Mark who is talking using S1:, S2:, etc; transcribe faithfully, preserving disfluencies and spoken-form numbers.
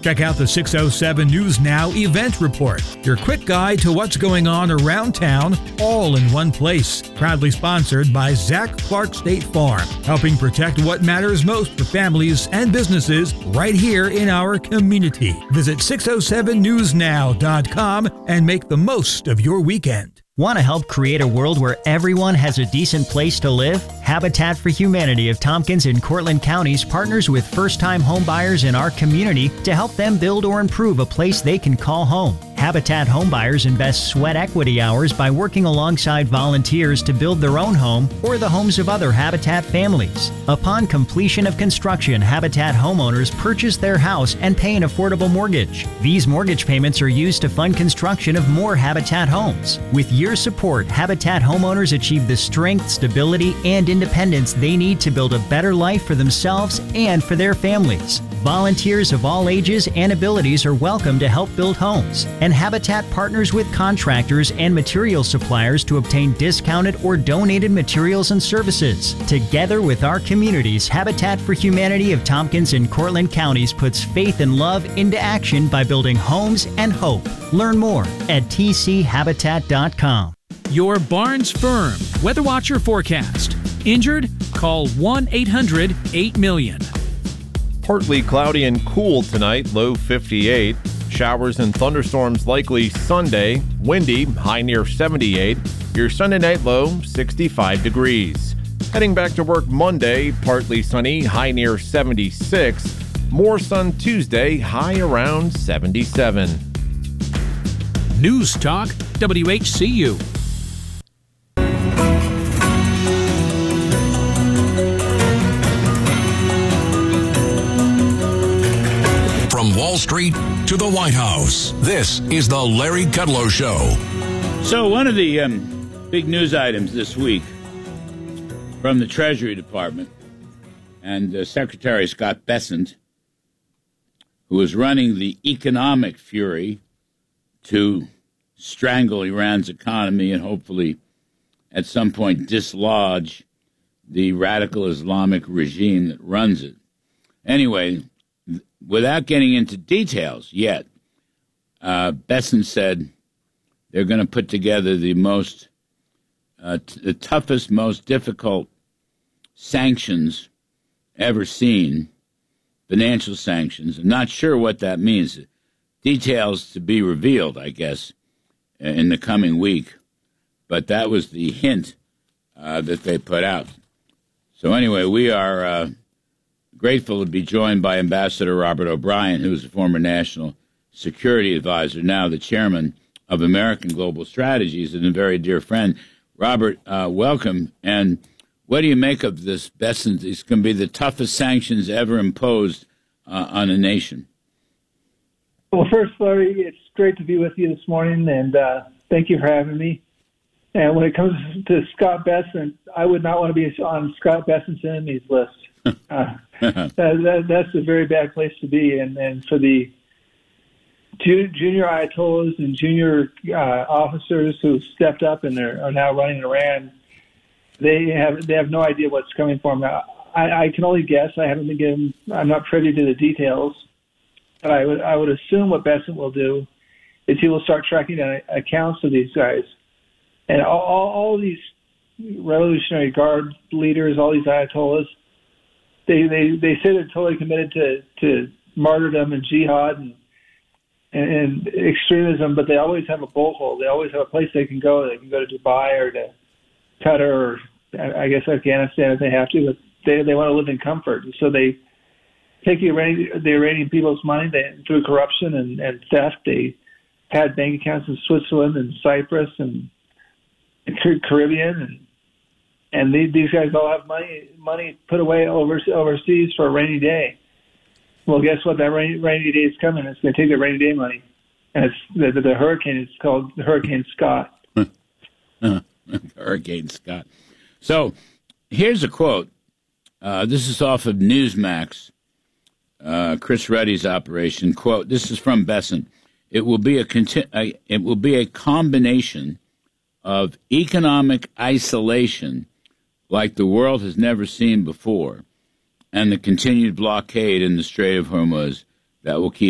S1: Check out the six oh seven News Now event report, your quick guide to what's going on around town, all in one place. Proudly sponsored by Zach Clark State Farm, helping protect what matters most for families and businesses right here in our community. Visit six oh seven news now dot com and make the most of your weekend.
S2: Want to help create a world where everyone has a decent place to live? Habitat for Humanity of Tompkins and Cortland Counties partners with first-time homebuyers in our community to help them build or improve a place they can call home. Habitat homebuyers invest sweat equity hours by working alongside volunteers to build their own home or the homes of other Habitat families. Upon completion of construction, Habitat homeowners purchase their house and pay an affordable mortgage. These mortgage payments are used to fund construction of more Habitat homes. With your support, Habitat homeowners achieve the strength, stability, and independence they need to build a better life for themselves and for their families. Volunteers of all ages and abilities are welcome to help build homes, and Habitat partners with contractors and material suppliers to obtain discounted or donated materials and services. Together with our communities, Habitat for Humanity of Tompkins and Cortland Counties puts faith and love into action by building homes and hope. Learn more at t c habitat dot com.
S3: Your Barnes Firm Weather Watcher forecast. Injured? Call one eight hundred eight million.
S4: Partly cloudy and cool tonight, low fifty-eight. Showers and thunderstorms likely Sunday. Windy, high near seventy-eight. Your Sunday night low, sixty-five degrees. Heading back to work Monday, partly sunny, high near seventy-six. More sun Tuesday, high around seventy-seven.
S3: News Talk, W H C U.
S5: From Wall Street to the White House, this is the Larry Kudlow Show.
S6: So one of the um, big news items this week from the Treasury Department and uh, Secretary Scott Bessent, who is running the economic fury to strangle Iran's economy and hopefully at some point dislodge the radical Islamic regime that runs it. Anyway, without getting into details yet, uh, Bessent said they're going to put together the most, uh, t- the toughest, most difficult sanctions ever seen, financial sanctions. I'm not sure what that means. Details to be revealed, I guess, in the coming week. But that was the hint uh, that they put out. So anyway, we are uh, grateful to be joined by Ambassador Robert O'Brien, who is a former national security advisor, now the chairman of American Global Strategies, and a very dear friend. Robert, uh, welcome. And what do you make of this, Bessent? It's going to be the toughest sanctions ever imposed uh, on a nation.
S7: Well, first, Larry, it's great to be with you this morning, and uh, thank you for having me. And when it comes to Scott Bessent, I would not want to be on Scott Bessent's enemies list. Uh, that, that, that's a very bad place to be. And, and for the ju- junior Ayatollahs and junior uh, officers who stepped up and are, are now running Iran, they have they have no idea what's coming for them. I, I can only guess. I haven't been given. I'm not privy to the details. But I would I would assume what Bessent will do is he will start tracking down accounts of these guys. And all, all, all these Revolutionary Guard leaders, all these Ayatollahs, they, they, they say they're totally committed to, to martyrdom and jihad and, and, and extremism, but they always have a bolt hole. They always have a place they can go. They can go to Dubai or to Qatar or, I guess, Afghanistan if they have to, but they, they want to live in comfort. So they take the Iranian, the Iranian people's money they, through corruption and, and theft. They had bank accounts in Switzerland and Cyprus and Caribbean, and and they, these guys all have money money put away over, overseas for a rainy day. Well, guess what? That rainy, rainy day is coming. It's going to take the rainy day money, and it's the, the, the hurricane. It's called Hurricane Scott.
S6: Hurricane Scott. So here's a quote. Uh, this is off of Newsmax. Uh, Chris Ruddy's operation. Quote. This is from Bessent. It will be a, conti- a it will be a combination of economic isolation like the world has never seen before, and the continued blockade in the Strait of Hormuz that will keep